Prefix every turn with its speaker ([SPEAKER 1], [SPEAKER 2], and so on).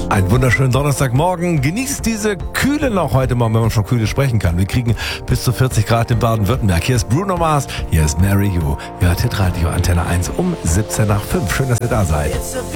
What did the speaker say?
[SPEAKER 1] Einen wunderschönen Donnerstagmorgen. Genießt diese Kühle noch heute Morgen, wenn man schon Kühle sprechen kann. Wir kriegen bis zu 40 Grad in Baden-Württemberg. Hier ist Bruno Mars, hier ist Mary You. Ihr hört Hitradio Antenne 1 um 17 nach 5. Schön, dass ihr da seid.